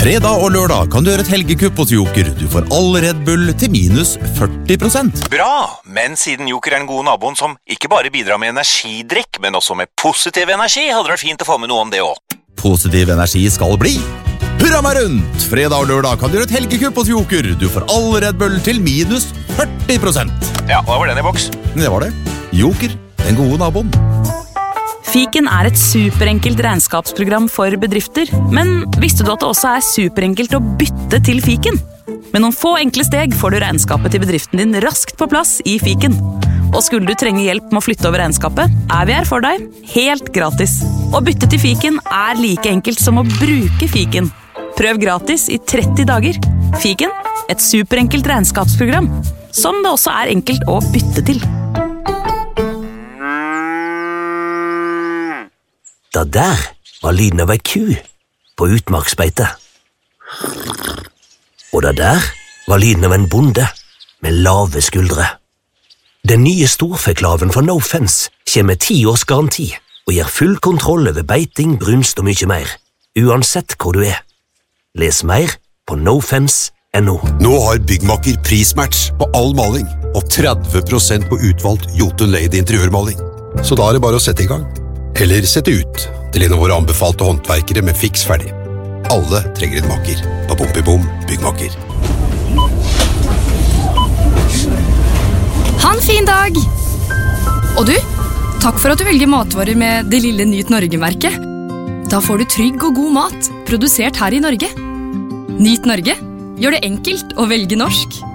Fredag og lørdag kan du gjøre et helgekupp hos Joker. Du får all Red Bull til minus 40%. Bra, men siden Joker den gode naboen som ikke bare bidrar med energidrikk, men også med positiv energi, hadde det vært fint å få med noe om det også. Positiv energi skal bli. Hurra meg rundt! Fredag og lørdag kan du gjøre et helgekupp hos Joker. Du får all Red Bull til minus 40%. Ja, da var den i boks. Det var det. Joker, den gode naboen. Fiken et superenkelt regnskapsprogram for bedrifter, men visste du at det også superenkelt å bytte til Fiken? Med noen få enkle steg får du regnskapet til bedriften din raskt på plass i Fiken. Og skulle du trenge hjelp med å flytte over regnskapet, vi her for deg, helt gratis. Å bytte til Fiken like enkelt som å bruke Fiken. Prøv gratis i 30 dager. Fiken, et superenkelt regnskapsprogram, som det også enkelt å bytte til. Det der var lyden av ei ku på utmarksbeite. Og det der var lyden av en bonde med lave skuldre. Den nye storfeklaven fra No Fence kommer med 10 års garanti og gir full kontroll over beiting, brunst og mye mer, uansett hvor du Les mer på nofence.no. Nå har Byggmakker prismatch på all maling og 30% på utvalgt Jotun Lady interiørmaling. Så da det bare å sette i gang. Eller sette ut til en av våre anbefalte håndverkere med fiks ferdig. Alle trenger en makker på Bompibom Byggmakker. Ha en fin dag! Og du, takk for at du velger matvarer med det lille Nyt Norge-merket. Da får du trygg og god mat, produsert her i Norge. Nyt Norge, gjør det enkelt å velge norsk.